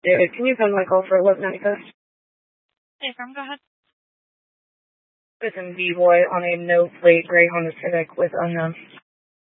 David, can you come my call for 1195? Hey, From, go ahead. Listen, B-Boy on a no-plate gray Honda Civic with unknown.